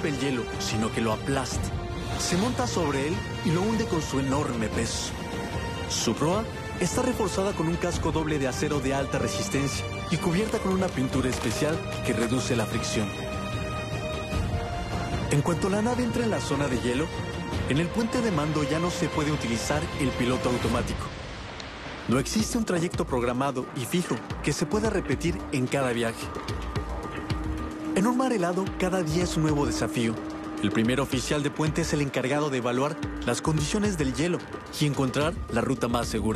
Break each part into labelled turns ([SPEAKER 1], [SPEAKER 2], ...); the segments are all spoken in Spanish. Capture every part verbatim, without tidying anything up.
[SPEAKER 1] rompe el hielo, sino que lo aplasta. Se monta sobre él y lo hunde con su enorme peso. Su proa está reforzada con un casco doble de acero de alta resistencia y cubierta con una pintura especial que reduce la fricción. En cuanto la nave entra en la zona de hielo, en el puente de mando ya no se puede utilizar el piloto automático. No existe un trayecto programado y fijo que se pueda repetir en cada viaje. En un mar helado, cada día es un nuevo desafío. El primer oficial de puente es el encargado de evaluar las condiciones del hielo y encontrar la ruta más segura.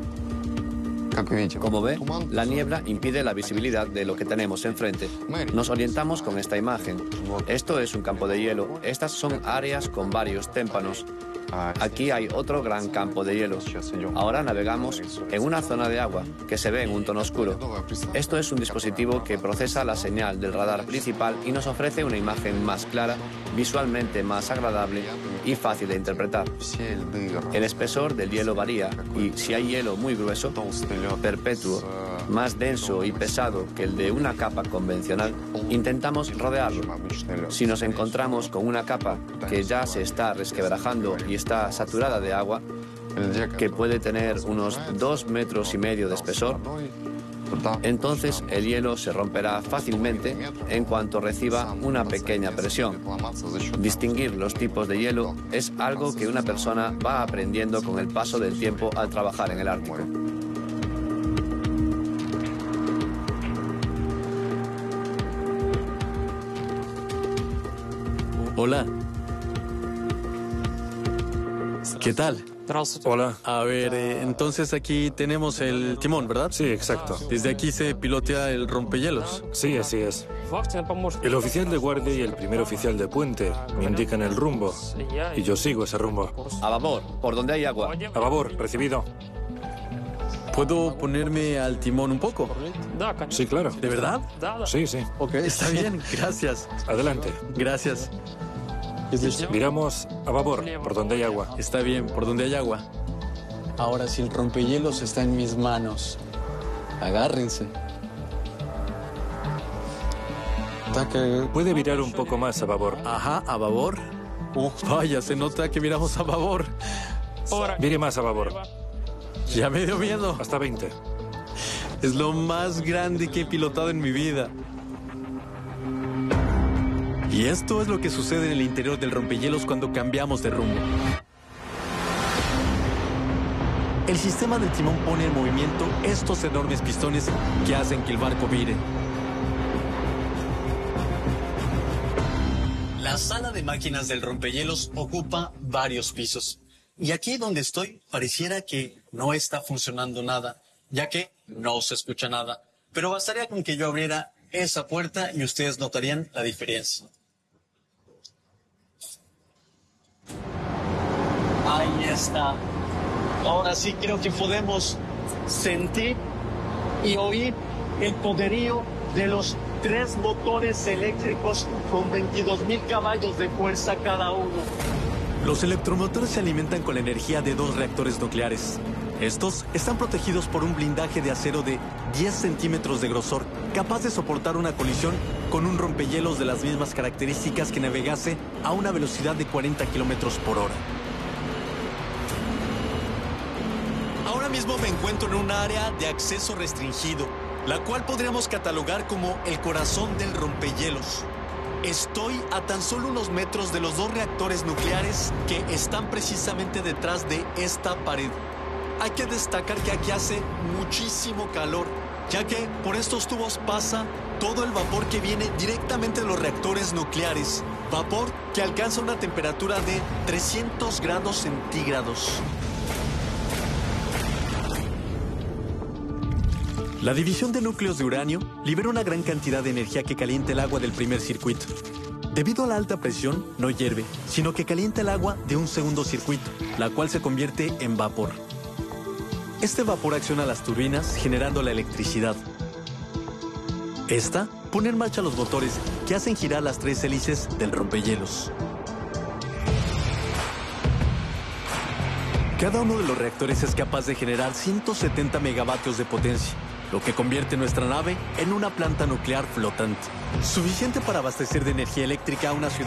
[SPEAKER 2] Como ve, la niebla impide la visibilidad de lo que tenemos enfrente. Nos orientamos con esta imagen. Esto es un campo de hielo. Estas son áreas con varios témpanos. Aquí hay otro gran campo de hielo. Ahora navegamos en una zona de agua que se ve en un tono oscuro. Esto es un dispositivo que procesa la señal del radar principal y nos ofrece una imagen más clara, visualmente más agradable y fácil de interpretar. El espesor del hielo varía y si hay hielo muy grueso, perpetuo, más denso y pesado que el de una capa convencional, intentamos rodearlo. Si nos encontramos con una capa que ya se está resquebrajando y está saturada de agua, que puede tener unos dos metros y medio de espesor, entonces el hielo se romperá fácilmente en cuanto reciba una pequeña presión. Distinguir los tipos de hielo es algo que una persona va aprendiendo con el paso del tiempo al trabajar en el Ártico.
[SPEAKER 1] Hola. ¿Qué tal?
[SPEAKER 3] Hola.
[SPEAKER 1] A ver, eh, entonces aquí tenemos el timón, ¿verdad?
[SPEAKER 3] Sí, exacto.
[SPEAKER 1] Desde aquí se pilotea el rompehielos.
[SPEAKER 3] Sí, así es. El oficial de guardia y el primer oficial de puente me indican el rumbo y yo sigo ese rumbo.
[SPEAKER 2] A babor, por donde hay agua.
[SPEAKER 3] A babor, recibido.
[SPEAKER 1] ¿Puedo ponerme al timón un poco?
[SPEAKER 3] Sí, claro.
[SPEAKER 1] ¿De verdad?
[SPEAKER 3] Sí, sí.
[SPEAKER 1] Ok, está bien, gracias.
[SPEAKER 3] Adelante.
[SPEAKER 1] Gracias.
[SPEAKER 3] Miramos a babor, por donde hay agua.
[SPEAKER 1] Está bien, por donde hay agua.
[SPEAKER 4] Ahora sí, el rompehielos está en mis manos. Agárrense.
[SPEAKER 3] Puede virar un poco más a babor.
[SPEAKER 1] Ajá, a babor. Uf, vaya, se nota que miramos a babor.
[SPEAKER 3] Vire más a babor.
[SPEAKER 1] Ya me dio miedo.
[SPEAKER 3] Hasta veinte.
[SPEAKER 1] Es lo más grande que he pilotado en mi vida. Y esto es lo que sucede en el interior del rompehielos cuando cambiamos de rumbo. El sistema del timón pone en movimiento estos enormes pistones que hacen que el barco vire. La sala de máquinas del rompehielos ocupa varios pisos. Y aquí donde estoy pareciera que no está funcionando nada, ya que no se escucha nada. Pero bastaría con que yo abriera esa puerta y ustedes notarían la diferencia. Ahí está. Ahora sí creo que podemos sentir y oír el poderío de los tres motores eléctricos con veintidós mil caballos de fuerza cada uno. Los electromotores se alimentan con la energía de dos reactores nucleares. Estos están protegidos por un blindaje de acero de diez centímetros de grosor, capaz de soportar una colisión con un rompehielos de las mismas características que navegase a una velocidad de cuarenta kilómetros por hora. Ahora mismo me encuentro en un área de acceso restringido, la cual podríamos catalogar como el corazón del rompehielos. Estoy a tan solo unos metros de los dos reactores nucleares que están precisamente detrás de esta pared. Hay que destacar que aquí hace muchísimo calor, ya que por estos tubos pasa todo el vapor que viene directamente de los reactores nucleares. Vapor que alcanza una temperatura de trescientos grados centígrados. La división de núcleos de uranio libera una gran cantidad de energía que calienta el agua del primer circuito. Debido a la alta presión, no hierve, sino que calienta el agua de un segundo circuito, la cual se convierte en vapor. Este vapor acciona las turbinas, generando la electricidad. Esta pone en marcha los motores que hacen girar las tres hélices del rompehielos. Cada uno de los reactores es capaz de generar ciento setenta megavatios de potencia, lo que convierte nuestra nave en una planta nuclear flotante, suficiente para abastecer de energía eléctrica a una ciudad